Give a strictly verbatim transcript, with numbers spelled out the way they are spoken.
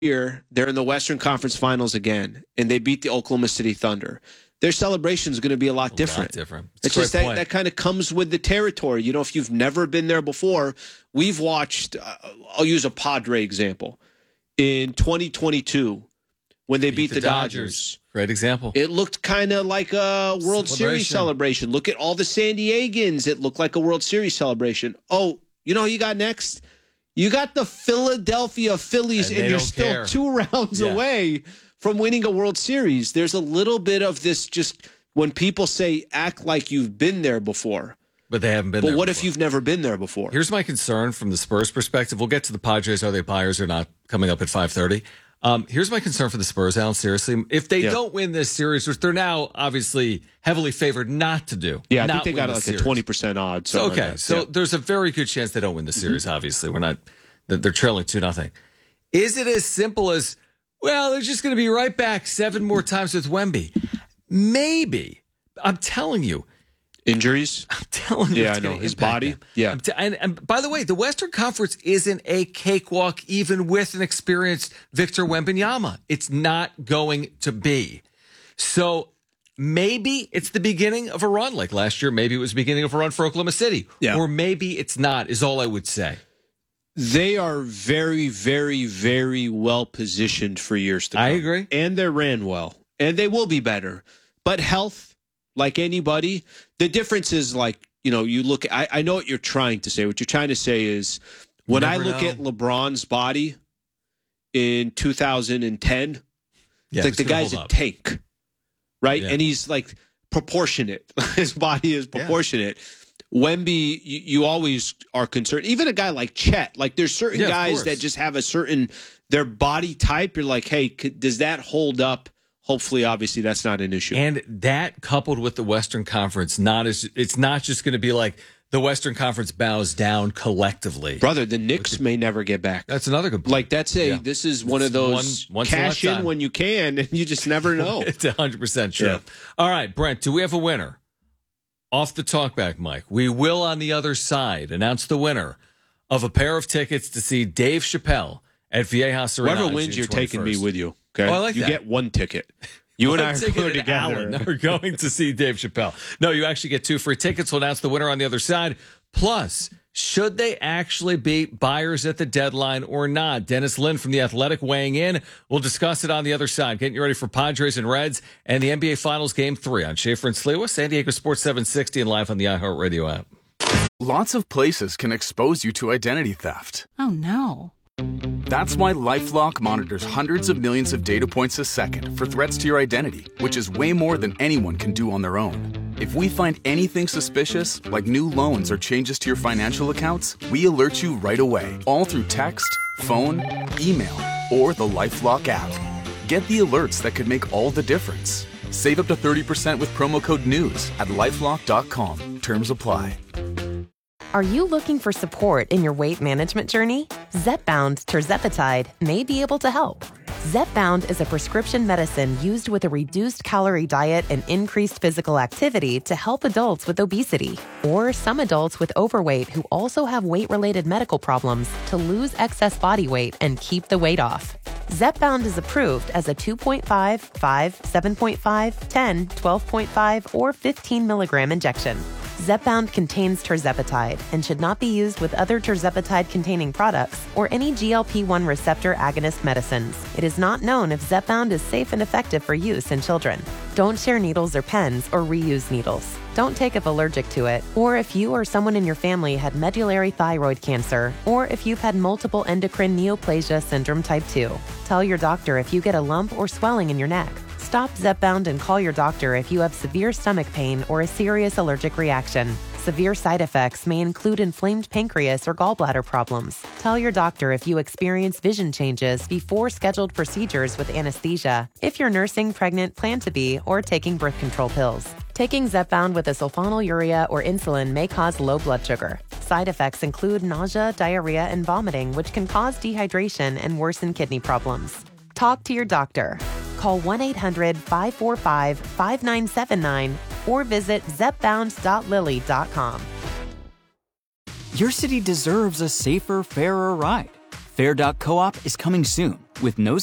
year, they're in the Western Conference Finals again, and they beat the Oklahoma City Thunder. Their celebration is going to be a lot a different. Lot different. It's, it's just that, that kind of comes with the territory. You know, if you've never been there before, we've watched, uh, I'll use a Padre example. In twenty twenty-two, when they beat, beat the, the Dodgers, Dodgers, great example. It looked kind of like a World Series celebration. Look at all the San Diegans. It looked like a World Series celebration. Oh, you know who you got next? You got the Philadelphia Phillies, and, and you're still care. two rounds yeah. away from winning a World Series. There's a little bit of this just when people say act like you've been there before. But they haven't been but there But what before. if you've never been there before? Here's my concern from the Spurs perspective. We'll get to the Padres. Are they buyers or not? Coming up at five thirty. Um, here's my concern for the Spurs, Alan, seriously. If they yeah. don't win this series, which they're now obviously heavily favored not to do. Yeah, I think they got like a twenty percent odds. So, okay, like so yeah. there's a very good chance they don't win the series, mm-hmm. obviously. We're not, they're trailing two nothing. Is it as simple as, well, they're just going to be right back seven more times with Wemby? Maybe. I'm telling you. Injuries? I'm telling you. Yeah, I know. His body? Him. Yeah. T- and, and by the way, the Western Conference isn't a cakewalk even with an experienced Victor Wembanyama. It's not going to be. So maybe it's the beginning of a run. Like last year, maybe it was the beginning of a run for Oklahoma City. Yeah. Or maybe it's not, is all I would say. They are very, very, very well positioned for years to come. I agree. And they ran well. And they will be better. But health, like anybody, the difference is like, you know, you look, I, I know what you're trying to say. What you're trying to say is when I look know. at LeBron's body in two thousand ten, yeah, it's like the guy's a tank, right? Yeah. And he's like proportionate. His body is proportionate. Yeah. Wemby, you, you always are concerned. Even a guy like Chet, like there's certain yeah, guys that just have a certain, their body type. You're like, hey, could, does that hold up? Hopefully, obviously, that's not an issue. And that coupled with the Western Conference, not as it's not just going to be like the Western Conference bows down collectively. Brother, the Knicks may never get back. That's another good point. Like, that's a, yeah. this is one it's of those one, cash in when you can, and you just never know. It's one hundred percent true. Yeah. All right, Brent, do we have a winner? Off the talkback mic. We will, on the other side, announce the winner of a pair of tickets to see Dave Chappelle at Viejas Arena. Whoever wins, you're taking me with you. Okay, oh, I like you that. get one ticket. You one and I are ticket going together. Alan are going to see Dave Chappelle. No, you actually get two free tickets. We'll announce the winner on the other side. Plus, should they actually be buyers at the deadline or not? Dennis Lin from The Athletic weighing in. We'll discuss it on the other side. Getting you ready for Padres and Reds and the N B A Finals Game three on Schaefer and Sliwa, San Diego Sports seven sixty, and live on the iHeartRadio app. Lots of places can expose you to identity theft. Oh, no. That's why LifeLock monitors hundreds of millions of data points a second for threats to your identity, which is way more than anyone can do on their own. If we find anything suspicious, like new loans or changes to your financial accounts, we alert you right away, all through text, phone, email, or the LifeLock app. Get the alerts that could make all the difference. Save up to thirty percent with promo code NEWS at LifeLock dot com. Terms apply. Are you looking for support in your weight management journey? Zepbound tirzepatide may be able to help. Zepbound is a prescription medicine used with a reduced calorie diet and increased physical activity to help adults with obesity or some adults with overweight who also have weight-related medical problems to lose excess body weight and keep the weight off. Zepbound is approved as a two point five, five, seven point five, ten, twelve point five, or fifteen milligram injection. Zepbound contains tirzepatide and should not be used with other tirzepatide-containing products or any G L P one receptor agonist medicines. It is not known if Zepbound is safe and effective for use in children. Don't share needles or pens or reuse needles. Don't take if allergic to it, or if you or someone in your family had medullary thyroid cancer, or if you've had multiple endocrine neoplasia syndrome type two. Tell your doctor if you get a lump or swelling in your neck. Stop Zepbound and call your doctor if you have severe stomach pain or a serious allergic reaction. Severe side effects may include inflamed pancreas or gallbladder problems. Tell your doctor if you experience vision changes before scheduled procedures with anesthesia, if you're nursing, pregnant, plan to be, or taking birth control pills. Taking Zepbound with a sulfonylurea or insulin may cause low blood sugar. Side effects include nausea, diarrhea, and vomiting, which can cause dehydration and worsen kidney problems. Talk to your doctor. Call one eight hundred, five four five, five nine seven nine or visit zepbound dot lilly dot com. Your city deserves a safer, fairer ride. Bear Dog Co-op is coming soon with no